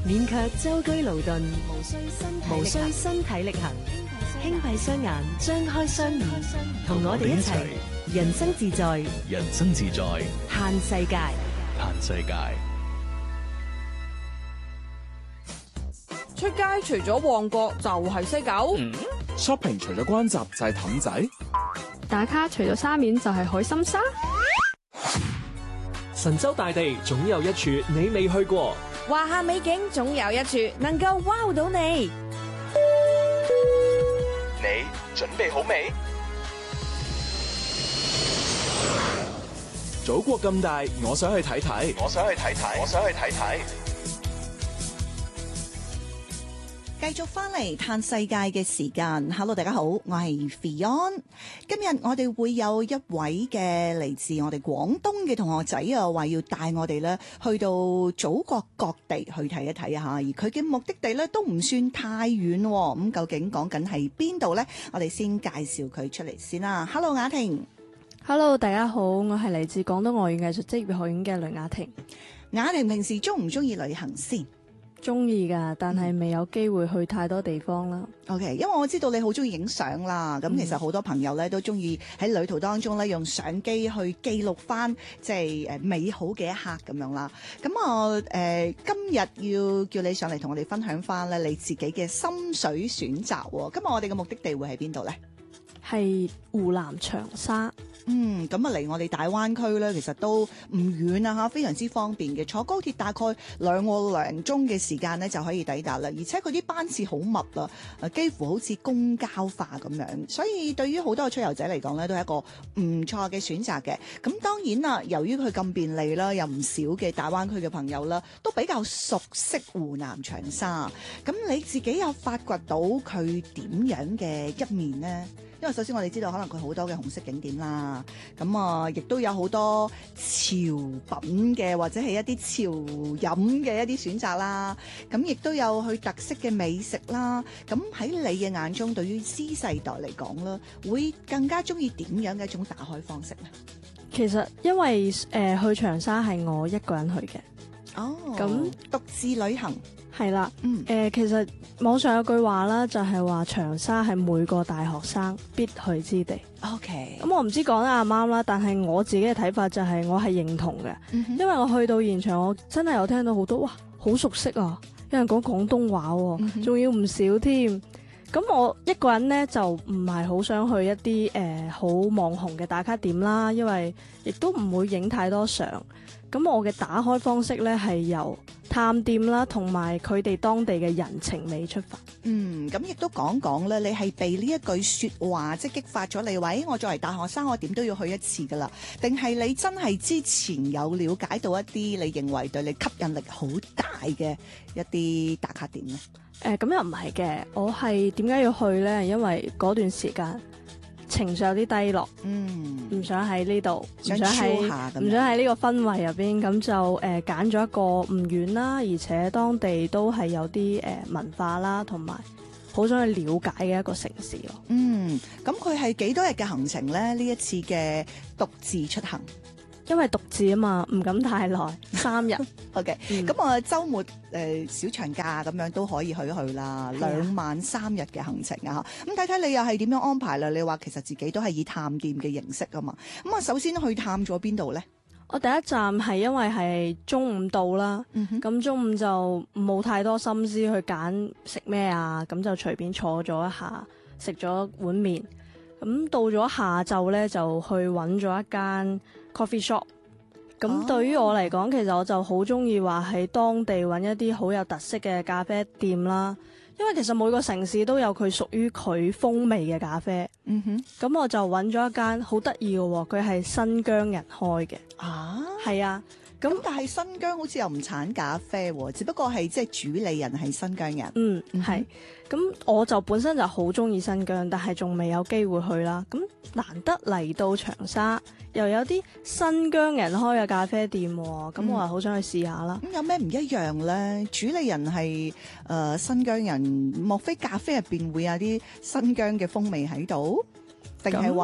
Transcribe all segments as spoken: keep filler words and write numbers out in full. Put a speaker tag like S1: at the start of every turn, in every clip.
S1: 勉強舟車勞頓，無需身無需身體力行，輕閉雙眼，張開雙耳，同我哋一齊人生自在，
S2: 人生自在，
S1: 嘆世界，
S2: 嘆世界。
S3: 出街除咗旺角就係西九、
S4: 嗯、shopping 除咗關閘就係氹仔，
S5: 打卡除咗沙面就係海心沙。
S6: 神州大地總有一處你未去過，
S3: 華夏美景總有一處能夠 wow 到你。
S4: 你準備好未？祖國咁大，我想去睇睇，我想去睇睇，我想去睇睇。
S7: 繼續翻嚟嘆世界嘅時間 ，Hello 大家好，我係 Fion。今日我哋會有一位嘅嚟自我哋廣東嘅同學仔啊，話要帶我哋咧去到祖國各地去睇一睇下，而佢嘅目的地咧都唔算太遠喎。咁究竟講緊係邊度呢？我哋先介紹佢出嚟先啦。Hello 雅婷
S5: ，Hello 大家好，我係嚟自廣東外語藝術職業學院嘅雷雅婷。
S7: 雅婷平時中唔中意旅行先？
S5: 中意噶，但係未有機會去太多地方啦。
S7: OK，因為我知道你好中意影相啦，咁、嗯、其實好多朋友咧都中意喺旅途當中咧用相機去記錄翻即係誒美好嘅一刻咁樣啦。咁我誒今日要叫你上嚟同我哋分享翻咧你自己嘅心水選擇喎。今日我哋嘅目的地會喺邊度咧？係
S5: 湖南長沙。
S7: 嗯，咁啊離我哋大灣區咧，其實都唔遠啊嚇，非常之方便嘅。坐高鐵大概兩個零鐘嘅時間咧就可以抵達啦，而且佢啲班次好密啊，誒幾乎好似公交化咁樣，所以對於好多嘅出遊者嚟講咧，都係一個唔錯嘅選擇嘅。咁當然啦，由於佢咁便利啦，有唔少嘅大灣區嘅朋友啦，都比較熟悉湖南長沙。咁你自己有發掘到佢點樣嘅一面呢？因為首先我哋知道可能佢好多嘅紅色景點啦，咁啊亦都有好多潮品嘅或者係一啲潮飲嘅一啲選擇啦，咁亦都有佢特色嘅美食啦。咁喺你嘅眼中，對於 Z 世代嚟講啦，會更加中意點樣嘅一種打開方式呢？
S5: 其實因為誒、呃、去長沙係我一個人去嘅。
S7: 哦，
S5: 咁
S7: 獨自旅行
S5: 係啦。
S7: 嗯，誒、
S5: 呃，其實網上有句話啦，就係話長沙係每個大學生必去之地。
S7: OK，
S5: 咁我唔知講得啱唔啱啦，但係我自己嘅睇法就係我係認同嘅。嗯，因為我去到現場，我真係有聽到好多哇，好熟悉啊！有人講廣東話喎，仲、嗯、要唔少添。咁我一個人呢，就唔係好想去一啲誒好網紅嘅打卡點啦，因為亦都唔會影太多相。咁我嘅打開方式咧係由探店啦，同埋佢哋當地嘅人情味出發。
S7: 嗯，咁亦都講講咧，你係被呢一句說話即係激發咗你，喂，我作為大學生，我點都要去一次噶啦？定係你真係之前有了解到一啲你認為對你吸引力好大嘅一啲打卡點咧？誒、
S5: 呃，咁又唔係嘅，我係點解要去咧？因為嗰段時間情緒有啲低落，嗯，唔想喺呢度，唔想喺唔想喺呢個氛圍入邊，咁就誒揀咗一個唔遠啦，而且當地都係有啲誒、呃、文化啦，同埋好想去了解嘅一個城市咯。嗯，
S7: 咁佢係幾多日嘅行程咧？呢一次嘅獨自出行，
S5: 因為獨自啊嘛，唔敢太耐，三日。
S7: OK，咁我週末誒、呃、小長假咁樣都可以去一去啦，兩晚三日嘅行程啊，咁睇睇你又係點樣安排啦？你話其實自己都係以探店嘅形式啊嘛，咁啊首先去探咗邊度咧？
S5: 我第一站係因為係中午到啦，咁、嗯、中午就冇太多心思去揀食咩啊，咁就隨便坐咗一下，食咗碗麵。咁到咗下晝咧，就去揾咗一間 coffee shop。咁對於我嚟講，其實我就好中意話喺當地揾一啲好有特色嘅咖啡店啦。因為其實每個城市都有佢屬於佢風味嘅咖啡。嗯哼。咁我就揾咗一間好得意嘅喎，佢係新疆人開嘅。啊？係啊。咁但係新疆好似又唔產咖啡喎，只不過係即係主理人係新疆人。嗯，係。咁我就本身就好中意新疆，但係仲未有機會去啦。咁難得嚟到長沙，又有啲新疆人開嘅咖啡店，咁、嗯、我係好想去試下啦。咁有咩唔一樣咧？主理人係誒、呃、新疆人，莫非咖啡入邊會有啲新疆嘅風味喺度？定係話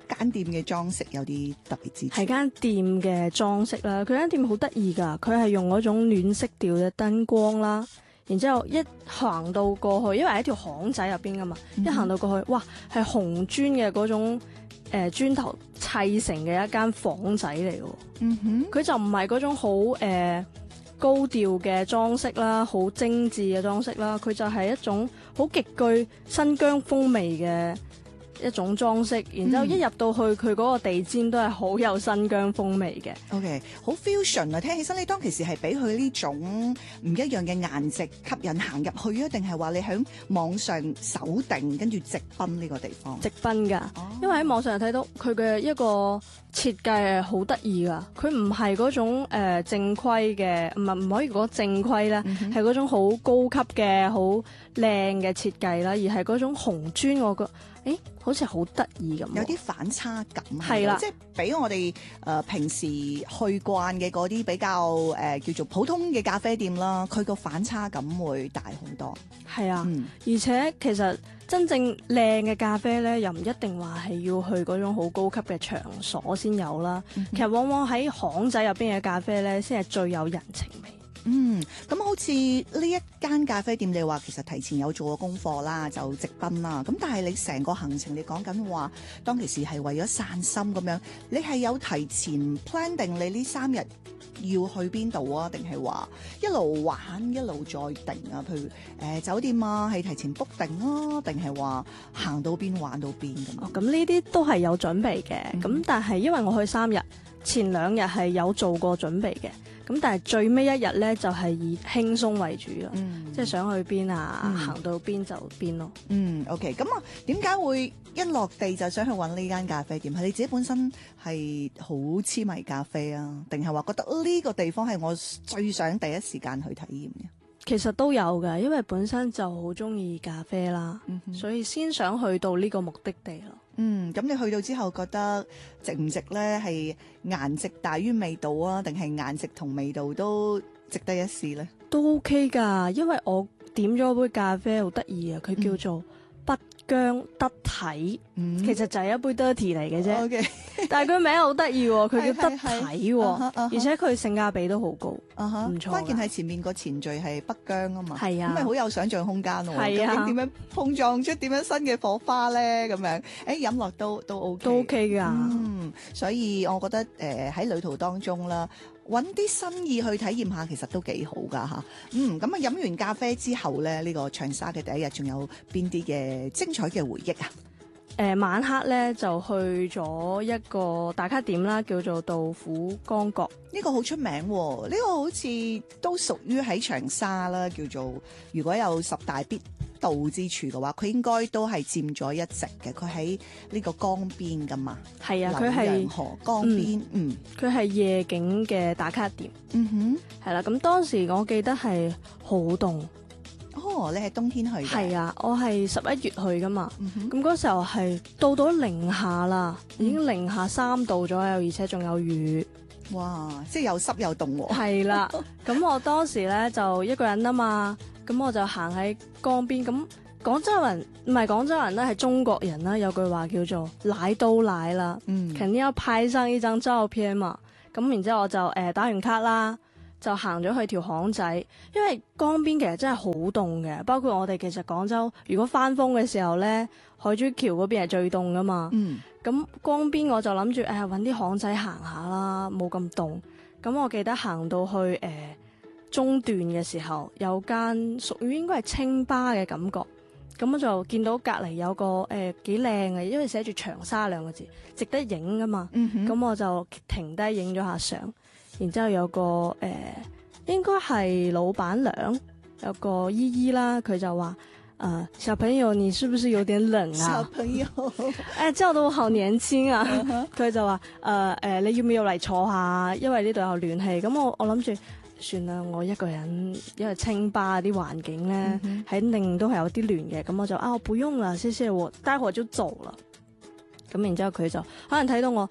S7: 間店嘅裝飾有啲特別之處？
S5: 係間店嘅裝飾啦，佢間店好得意㗎，佢係用嗰種暖色調嘅燈光啦。然之後一行到過去，因為喺條巷仔入邊噶嘛，嗯、一行到過去，哇，係紅磚嘅嗰種誒、呃、磚頭砌成嘅一間房仔嚟嘅。嗯哼，佢就唔係嗰種好誒、呃、高調嘅裝飾啦，好精緻嘅裝飾啦，佢就係一種好極具新疆風味嘅一種裝飾，然之後一入到去佢嗰個地氈都係好有新疆風味嘅。
S7: OK， 好 fusion 啊！聽起身你當其時係俾佢呢種唔一樣嘅顏值吸引行入去啊，定係話你喺網上搜定跟住直奔呢個地方？
S5: 直奔㗎，哦、因為喺網上睇到佢嘅一個設計係好得意㗎，佢唔係嗰種誒、呃、正規嘅，唔係唔可以講正規啦，係嗰、嗯、種好高級嘅好靚嘅設計啦，而係嗰種紅磚我覺得。誒，好似好得意咁，
S7: 有啲反差感，
S5: 係啦，
S7: 即係比我哋誒、呃、平時去慣嘅嗰啲比較誒、呃、叫做普通嘅咖啡店啦，佢個反差感會大好多。係啊，嗯、
S5: 而且其實真正靚嘅咖啡咧，又唔一定話係要去嗰種好高級嘅場所先有啦。嗯、哼其實往往喺巷仔入邊嘅咖啡咧，先係最有人情味。
S7: 嗯，咁好似呢一間咖啡店，你話其實提前有做過功課啦，就直奔啦。咁但係你成個行程，你講緊話當其時係為咗散心咁樣，你係有提前 plan 定你呢三日要去邊度啊？定係話一路玩一路再定啊？譬如誒、呃、酒店啊，係提前 book 定啊？定係話行到邊玩到邊咁？
S5: 哦，咁呢啲都係有準備嘅。咁、嗯、但係因為我去三日，前兩日係有做過準備嘅。咁但係最尾一日咧，就係、是、以輕鬆為主啦，嗯、即係想去邊啊，嗯、行到邊就邊咯。嗯
S7: ，OK，咁啊，點解會一落地就想去揾呢間咖啡店？係你自己本身係好痴迷咖啡啊，定係話覺得呢個地方係我最想第一時間去體驗嘅？
S5: 其實都有嘅，因為本身就好中意咖啡啦，嗯、哼所以先想去到呢個目的地咯。
S7: 嗯，咁你去到之後覺得值唔值呢？係顏值大於味道啊，定係顏值同味道都值得一試呢？
S5: 都 OK 㗎，因為我點咗杯咖啡好得意啊，佢叫做北疆得體，嗯、其實就係一杯 dirty 嚟嘅啫。Okay. 但係佢名好得意喎，佢叫得體喎，而且佢性價比都好高，唔、uh huh. 錯。關
S7: 鍵係前面個前綴係北疆啊嘛，
S5: 係啊，
S7: 咁咪好有想像空間喎。
S5: 係啊，
S7: 究竟點樣碰撞出點樣新嘅火花咧？咁樣，誒飲落都都 OK，
S5: 都 OK 㗎。
S7: 嗯，所以我覺得誒喺、呃、旅途當中啦，揾啲新意去體驗下，其實都幾好㗎嚇。嗯，咁啊飲完咖啡之後咧，呢、呢個長沙嘅第一日仲有邊啲嘅精彩嘅回憶啊？
S5: 誒、呃、晚黑咧就去咗一個打卡點啦，叫做杜甫江閣。
S7: 呢個好出名喎，呢、呢個好似都屬於喺長沙啦，叫做如果有十大必到之處嘅話，佢應該都係佔咗一席嘅。佢喺呢個江邊㗎嘛，
S5: 係啊，佢係
S7: 河江邊，嗯，
S5: 佢係、嗯、夜景嘅打卡點。嗯哼，係啦。咁當時我記得係好凍。
S7: 哦，你係冬天去嘅？
S5: 係啊，我係十一月去噶嘛。咁嗰、嗯、哼時候係到到零下啦，嗯、已經零下三度左右，而且仲有雨。
S7: 哇！即係又濕又凍喎。
S5: 係啦，咁我當時咧就一個人啊嘛，咁我就行喺江邊。咁廣州人唔係廣州人咧，係中國人啦。有句話叫做來都來啦，嗯，肯定要拍上一張照片嘛。咁然之後我就誒、呃、打完卡啦。就行咗去條巷仔，因為江邊其實真係好凍嘅，包括我哋其實廣州如果翻風嘅時候咧，海珠橋嗰邊係最凍噶嘛。嗯，咁江邊我就諗住誒揾啲巷仔行下啦，冇咁凍。咁我記得行到去誒、呃、中段嘅時候，有間屬於應該係清吧嘅感覺。咁我就見到隔離有個誒幾靚嘅，因為寫住長沙兩個字，值得影噶嘛。咁、嗯、哼我就停低影咗下相。然之後有個誒、呃，應該係老闆娘，有個姨姨啦，佢就話：誒、呃，小朋友，你是不是有點冷啊？
S7: 小朋友，
S5: 誒，叫到我好年輕啊！佢就話：誒、呃、誒、呃，你要唔要嚟坐下？因為呢度有暖氣。咁我我諗住算啦，我一個人，因為清吧啲環境咧，肯定都係有啲暖嘅。咁我就啊，我不用啦，謝謝，我待會就走啦。咁然之後佢就可能睇到我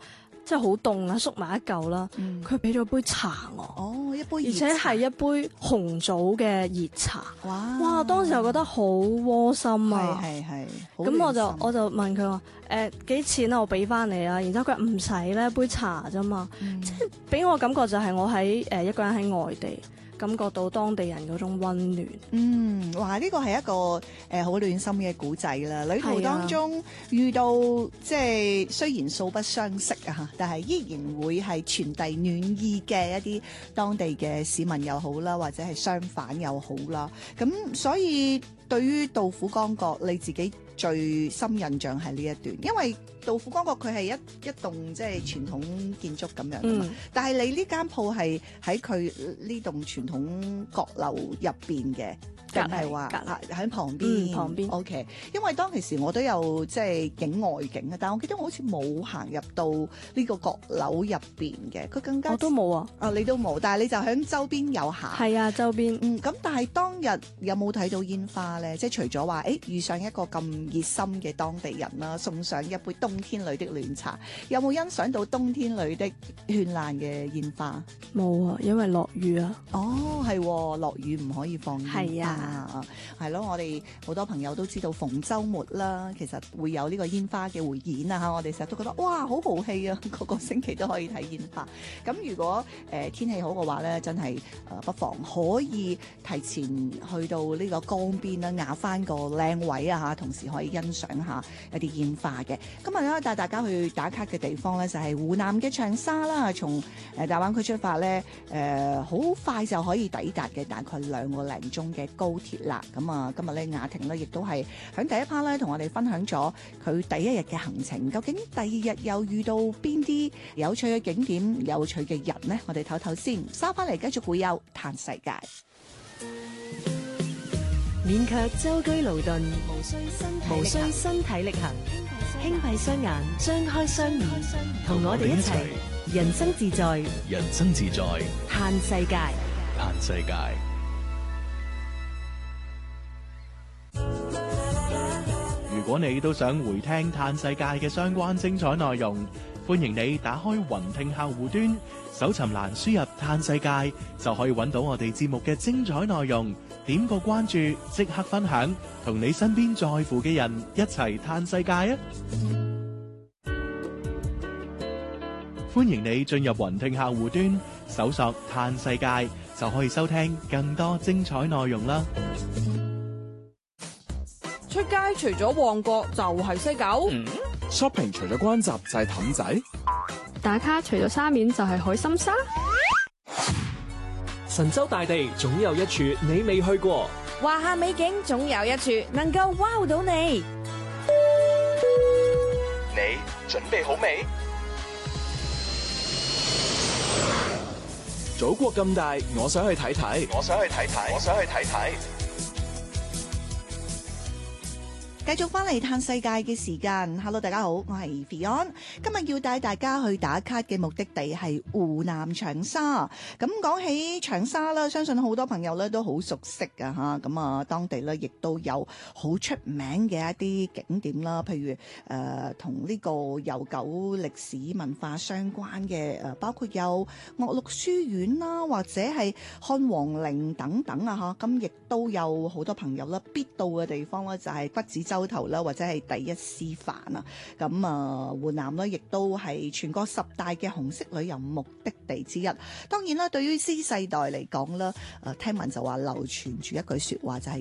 S5: 即係好凍啊，縮埋一嚿啦。佢俾咗杯茶我，
S7: 哦，一杯熱茶，
S5: 而且係一杯紅棗嘅熱茶。
S7: 哇！
S5: 哇！當時我覺得好窩心啊。
S7: 係係係。
S5: 咁我就我就問佢話誒幾錢啊？我俾翻你啊。然之後佢話唔使咧，杯茶啫嘛。嗯、即係俾我感覺就係我喺誒、呃、一個人喺外地。感覺到當地人嗰種溫暖。
S7: 嗯，哇！呢個係一個誒好、呃、暖心嘅古仔啦。旅途當中遇到、啊、即係雖然素不相識啊，但係依然會係傳遞暖意嘅一啲當地嘅市民又好啦，或者係相反又好啦。咁所以對於杜甫江閣，你自己最深印象係呢一段，因為杜甫江閣佢係一一棟即係傳統建築咁樣噶嘛，嗯、但係你呢間鋪係喺佢呢棟傳統閣樓入邊嘅，定係話喺旁邊？
S5: 嗯、旁邊
S7: OK， 因為當其時我都有即係影外景嘅，但係我記得我好似冇行入到呢個閣樓入邊嘅，佢更加
S5: 我都冇啊，
S7: 啊你都冇，但係你就喺周邊有行。
S5: 係啊，周邊。
S7: 嗯，咁但係當日有冇睇到煙花咧？即係除咗話，誒遇上一個咁熱心嘅當地人啦，送上一杯冬天裏的暖茶，有冇欣賞到冬天裏的絢爛嘅煙花？
S5: 冇啊，因為落雨啊。
S7: 哦，係落雨唔可以放煙花。
S5: 係啊，
S7: 係咯，我哋好多朋友都知道逢週末啦，其實會有呢個煙花嘅匯演啊嚇，我哋成日都覺得哇好豪氣啊，個個星期都可以睇煙花。咁如果誒、呃、天氣好嘅話咧，真係誒、呃、不妨可以提前去到呢個江邊啦，壓翻個靚位啊嚇，同時可以欣賞下一啲煙花嘅。今日咧帶大家去打卡嘅地方咧，就係、是、湖南嘅長沙啦。從誒大灣區出發咧，誒、呃、好快就可以抵達嘅，大概兩個零鐘嘅高鐵啦。咁啊，今日咧雅婷咧亦都係喺第一 part 咧同我哋分享咗佢第一日嘅行程。究竟第二日又遇到邊啲有趣嘅景點、有趣嘅人呢？我哋唞唞先，收翻嚟繼續會有嘆世界。
S1: 勉強舟車勞頓，無需身無需身體力行，輕閉雙眼，張開雙耳，同我哋一齊人生自在，
S2: 人生自在，
S1: 嘆世界，
S2: 嘆世界。如果你都想回聽嘆世界嘅相關精彩內容，歡迎你打開雲聽客戶端，搜尋欄輸入嘆世界，就可以揾到我哋節目嘅精彩內容。點個關注，即刻分享，同你身邊在乎嘅人一齊嘆世界啊！歡迎你進入雲聽客戶端，搜索嘆世界，就可以收聽更多精彩內容啦。
S3: 出街除咗旺角就係西九、
S4: 嗯、shopping 除咗關閘就係氹仔，
S8: 打卡除咗沙面就係海心沙。
S6: 神州大地總有一處你未去過，
S3: 華夏美景總有一處能夠 wow 到你。
S4: 你準備好未？祖國咁大，我想去睇睇，我想去睇睇，我想去睇睇。
S7: 繼續翻嚟嘆世界嘅時間 ，Hello 大家好，我係 Fion， 今日要帶大家去打卡嘅目的地係湖南長沙。咁講起長沙啦，相信好多朋友咧都好熟悉㗎吓，咁啊當地咧亦都有好出名嘅一啲景點啦，譬如誒同呢個悠久歷史文化相關嘅誒，包括有岳麓書院啦，或者係漢皇陵等等啊吓，咁亦都有好多朋友啦必到嘅地方咧，就係北子洲頭啦，或者係第一師範啊，咁啊湖南咧亦都係全國十大嘅紅色旅遊目的地之一。當然啦，對於 Z 世代嚟講啦，誒聽聞就話流傳住一句説話，就係